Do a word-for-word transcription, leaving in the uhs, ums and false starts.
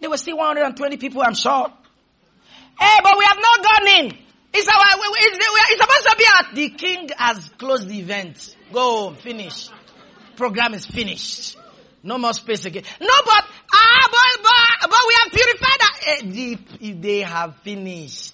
were still one hundred twenty people, I'm sure. Hey, but we have not gone in. It's our, it's, it's supposed to be at the king has closed the event. Go, finish. Program is finished. No more space again. No, but, ah, but, but, but we have purified that. Eh, the, they have finished.